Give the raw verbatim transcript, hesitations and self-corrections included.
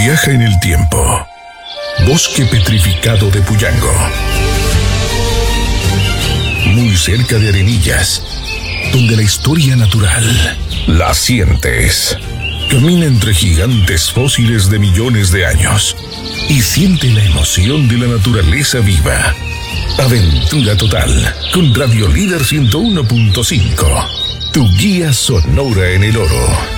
Viaja en el tiempo. Bosque petrificado de Puyango. Muy cerca de Arenillas, donde la historia natural la sientes. Camina entre gigantes fósiles de millones de años y siente la emoción de la naturaleza viva. Aventura total con Radio Líder ciento uno punto cinco. Tu guía sonora en el oro.